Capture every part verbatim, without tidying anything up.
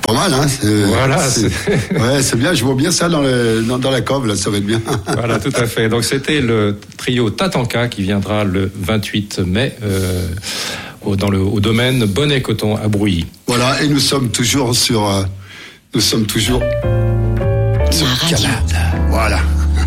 Pas mal, hein. C'est, voilà. C'est, c'est... Ouais, c'est bien. Je vois bien ça dans, le, dans, dans la cove, là. Ça va être bien. Voilà, tout à fait. Donc, c'était le trio Tatanka qui viendra le vingt-huit mai euh, au, dans le, au domaine Bonnet Coton à Brouilly. Voilà. Et nous sommes toujours sur, euh, nous sommes toujours sur Canada. Voilà.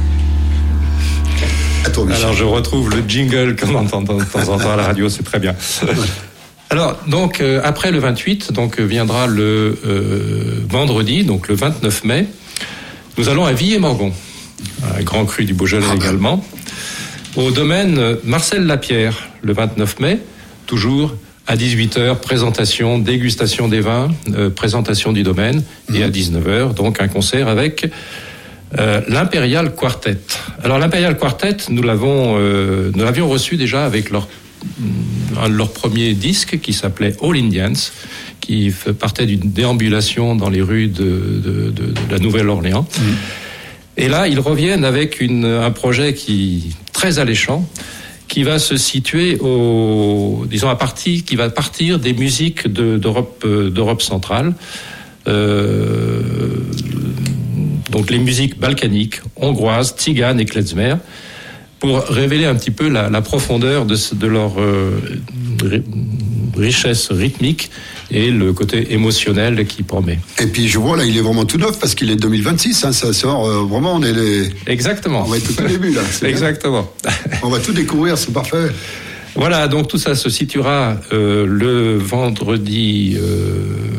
Attends, alors, je retrouve le jingle qu'on entend de temps en temps à la radio. C'est très bien. Alors, donc, euh, après le vingt-huit, donc, viendra le euh, vendredi, donc le vingt-neuf mai. Nous allons à Villiers-Morgon, un grand cru du Beaujolais ah, également, au domaine Marcel Lapierre, le vingt-neuf mai, toujours à dix-huit heures, présentation, dégustation des vins, euh, présentation du domaine, mmh. et à dix-neuf heures, donc un concert avec euh, l'Imperial Quartet. Alors, l'Imperial Quartet, nous l'avons, euh, nous l'avions reçu déjà avec leur un de leurs premiers disques qui s'appelait All Indians, qui partait d'une déambulation dans les rues de, de, de, de la Nouvelle-Orléans. Mmh. Et là, ils reviennent avec une, un projet qui très alléchant, qui va se situer au, disons, à partir, qui va partir des musiques de, d'Europe, d'Europe centrale. Euh, donc les musiques balkaniques, hongroises, tziganes et klezmer, pour révéler un petit peu la, la profondeur de, de leur euh, richesse rythmique et le côté émotionnel qui promet. Et puis je vois là, il est vraiment tout neuf parce qu'il est deux mille vingt-six, hein, ça sort euh, vraiment, on est les... Exactement. On va être tout au début là. C'est exactement. On va tout découvrir, c'est parfait. Voilà, donc tout ça se situera euh, le vendredi euh,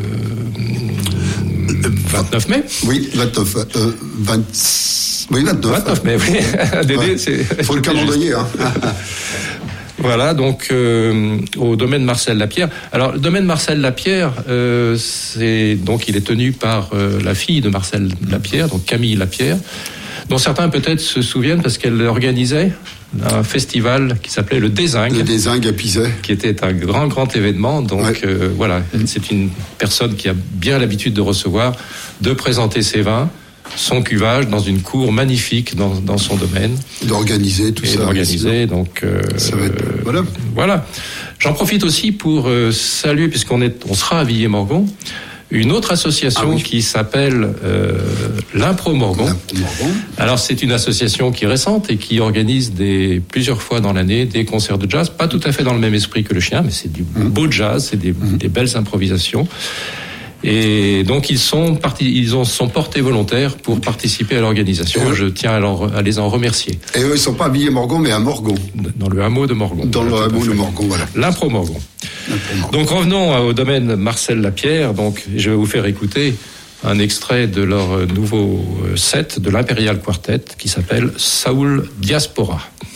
vingt-neuf mai. Oui, vingt-neuf. Euh, vingt... Oui, vingt-neuf. vingt-neuf mai, oui. Dédé, ouais. c'est... Faut le calendrier, hein. Voilà, donc euh, au domaine Marcel Lapierre. Alors, le domaine Marcel Lapierre, euh, c'est donc il est tenu par euh, la fille de Marcel Lapierre, donc Camille Lapierre, dont certains peut-être se souviennent parce qu'elle organisait un festival qui s'appelait le Dézingue. Le Dézingue à Pizet. Qui était un grand, grand événement. Donc ouais. euh, voilà, c'est une personne qui a bien l'habitude de recevoir, de présenter ses vins, son cuvage dans une cour magnifique dans, dans son domaine. D'organiser tout et ça. D'organiser, donc... Euh, ça va être... Voilà. Voilà. J'en profite aussi pour euh, saluer, puisqu'on est, on sera à Villiers-Morgon, une autre association ah oui. qui s'appelle euh, l'Impro Morgon. L'Impro Morgon. Alors, c'est une association qui est récente et qui organise des, plusieurs fois dans l'année des concerts de jazz, pas tout à fait dans le même esprit que le chien, mais c'est du mmh. beau jazz, c'est des, mmh. des belles improvisations. Et donc ils sont partis, ils ont sont portés volontaires pour participer à l'organisation. Je tiens à, leur, à les en remercier. Et eux, ils sont pas à Villiers-Morgon, mais à Morgon. Dans le hameau de Morgon. Dans le hameau de Morgon, voilà. L'Impro Morgon. Donc revenons au domaine Marcel Lapierre. Donc je vais vous faire écouter un extrait de leur nouveau set de l'Imperial Quartet qui s'appelle Saoul Diaspora.